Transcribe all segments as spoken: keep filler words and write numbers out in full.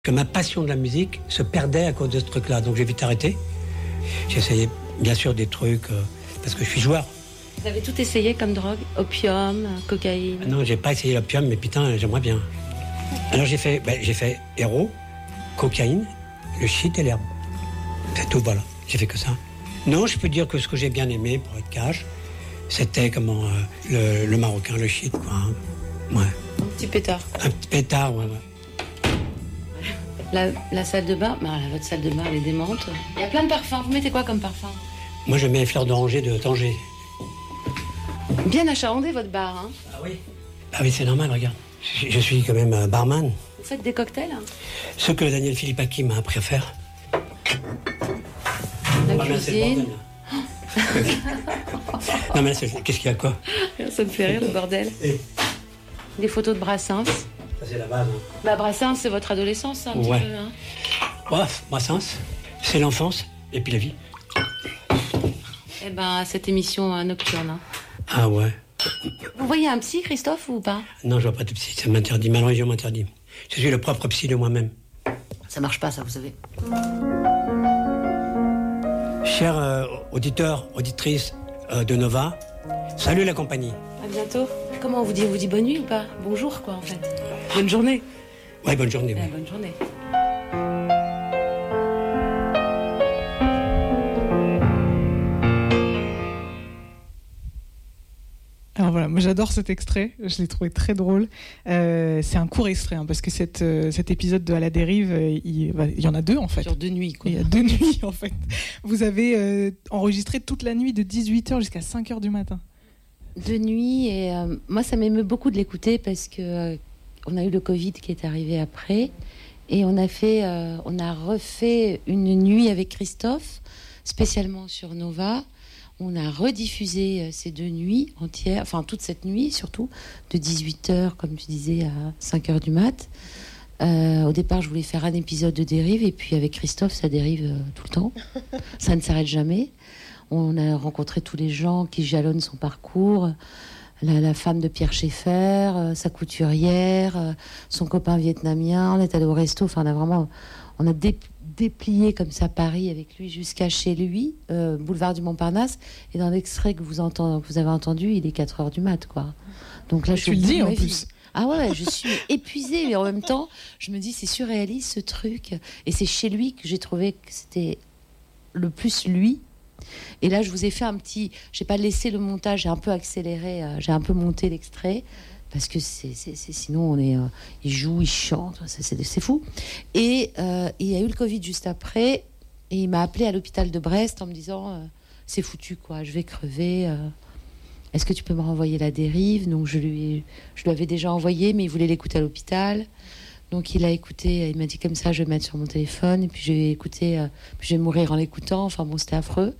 Que ma passion de la musique se perdait à cause de ce truc-là. Donc j'ai vite arrêté. J'ai essayé bien sûr des trucs, euh, parce que je suis joueur. Vous avez tout essayé comme drogue? Opium, cocaïne? Ah non, j'ai pas essayé l'opium, mais putain, j'aimerais bien. Alors j'ai fait, ben, j'ai fait héros, cocaïne, le shit et l'herbe. C'est tout, voilà. J'ai fait que ça. Non, je peux dire que ce que j'ai bien aimé, pour être cash, c'était comment euh, le, le marocain, le shit, quoi. Hein. Ouais. Un petit pétard. Un petit pétard, ouais, ouais. La, la salle de bain, bah, votre salle de bain, elle est démente. Il y a plein de parfums. Vous mettez quoi comme parfum? Moi, je mets les fleurs d'oranger de Tanger. Bien achalandé, votre bar, hein? Ah oui. Ah oui, c'est normal, regarde. Je, je suis quand même barman. Vous faites des cocktails, hein? Ce que Daniel Philippaki m'a appris à faire. La Ah, cuisine. Non, mais là, c'est... qu'est-ce qu'il y a, quoi? Ça me fait rire, le bordel. Et... Des photos de Brassens. Ça, c'est la base. Hein. Bah, Brassens, c'est votre adolescence, ça, un ouais. petit peu, hein? Ouais, Brassens, c'est l'enfance et puis la vie. Eh ben, cette émission euh, nocturne. Hein. Ah ouais. Vous voyez un psy, Christophe, ou pas? Non, je vois pas de psy, ça m'interdit, ma religion m'interdit. Je suis le propre psy de moi-même. Ça marche pas, ça, vous savez. Chers euh, auditeurs, auditrices euh, de Nova, salut la compagnie. À bientôt. Comment on vous dit? On vous dit bonne nuit ou pas? Bonjour, quoi, en fait. Bonne journée. Ouais, bonne journée. Ouais, Ouais. bonne journée. Alors voilà, moi j'adore cet extrait, je l'ai trouvé très drôle. Euh, c'est un court extrait, hein, parce que cette, euh, cet épisode de À la dérive, euh, il, bah, il y en a deux en fait. Sur deux nuits, quoi. Il y a deux nuits en fait. Vous avez euh, enregistré toute la nuit de dix-huit heures jusqu'à cinq heures du matin. Deux nuits, et euh, moi ça m'émeut beaucoup de l'écouter parce que euh, on a eu le Covid qui est arrivé après, et on a fait, euh, on a refait une nuit avec Christophe, spécialement sur Nova. On a rediffusé ces deux nuits entières, enfin toute cette nuit surtout, de dix-huit heures, comme tu disais, à cinq heures du mat. Euh, au départ, je voulais faire un épisode de dérive, et puis avec Christophe, ça dérive euh, tout le temps. Ça ne s'arrête jamais. On a rencontré tous les gens qui jalonnent son parcours. La, la femme de Pierre Schaeffer, euh, sa couturière, euh, son copain vietnamien. On est allé au resto, enfin on a vraiment... On a dé- déplié comme ça Paris avec lui jusqu'à chez lui, euh, boulevard du Montparnasse. Et dans l'extrait que vous, entend, que vous avez entendu, il est quatre heures du mat, quoi. Donc là, Et je tu suis le dis en vie. plus. Ah ouais, je suis épuisée, mais en même temps, je me dis, c'est surréaliste ce truc. Et c'est chez lui que j'ai trouvé que c'était le plus lui. Et là, je vous ai fait un petit... J'ai pas laissé le montage, j'ai un peu accéléré, euh, j'ai un peu monté l'extrait. Parce que c'est, c'est, c'est, sinon, on est, euh, il joue, il chante, c'est, c'est, c'est fou. Et euh, il y a eu le Covid juste après, et il m'a appelé à l'hôpital de Brest en me disant euh, c'est foutu, quoi, je vais crever. Euh, est-ce que tu peux me renvoyer la dérive? Donc je lui, je lui avais déjà envoyé, mais il voulait l'écouter à l'hôpital. Donc il a écouté, il m'a dit comme ça, je vais mettre sur mon téléphone, et puis je vais écouter, euh, puis je vais mourir en l'écoutant. Enfin bon, c'était affreux.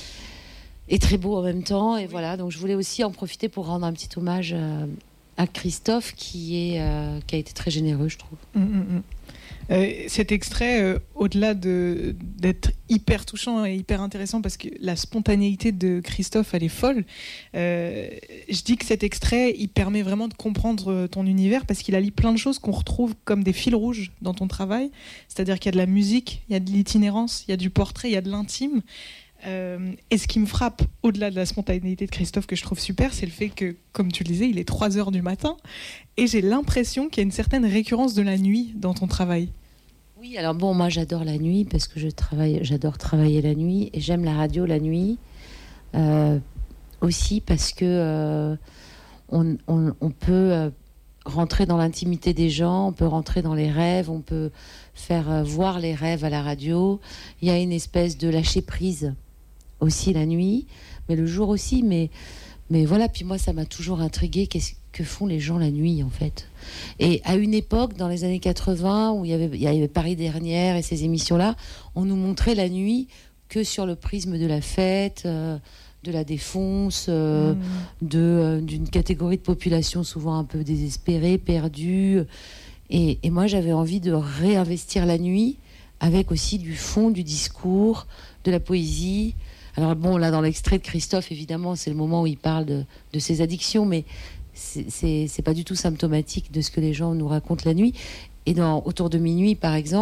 Et très beau en même temps. Et voilà, donc je voulais aussi en profiter pour rendre un petit hommage euh, à Christophe qui, est, euh, qui a été très généreux, je trouve. Mmh, mmh. Euh, cet extrait, euh, au-delà de, d'être hyper touchant et hyper intéressant, parce que la spontanéité de Christophe, elle est folle, euh, je dis que cet extrait, il permet vraiment de comprendre ton univers, parce qu'il allie plein de choses qu'on retrouve comme des fils rouges dans ton travail. C'est-à-dire qu'il y a de la musique, il y a de l'itinérance, il y a du portrait, il y a de l'intime. Euh, et ce qui me frappe, au-delà de la spontanéité de Christophe, que je trouve super, c'est le fait que, comme tu le disais, il est trois heures du matin, et j'ai l'impression qu'il y a une certaine récurrence de la nuit dans ton travail. Oui, alors bon, moi j'adore la nuit, parce que je travaille, j'adore travailler la nuit, et j'aime la radio la nuit, euh, aussi parce que euh, on, on, on peut euh, rentrer dans l'intimité des gens, on peut rentrer dans les rêves, on peut faire euh, voir les rêves à la radio. Il y a une espèce de lâcher prise aussi la nuit, mais le jour aussi. Mais, mais voilà, puis moi, ça m'a toujours intriguée. Qu'est-ce que font les gens la nuit, en fait? Et à une époque, dans les années quatre-vingts, où il y avait, il y avait Paris Dernière et ces émissions-là, on nous montrait la nuit que sur le prisme de la fête, euh, de la défonce, euh, mmh. de, euh, d'une catégorie de population souvent un peu désespérée, perdue. Et, et moi, j'avais envie de réinvestir la nuit avec aussi du fond, du discours, de la poésie. Alors bon, là, dans l'extrait de Christophe, évidemment, c'est le moment où il parle de, de ses addictions, mais c'est, c'est, c'est pas du tout symptomatique de ce que les gens nous racontent la nuit. Et dans Autour de minuit, par exemple,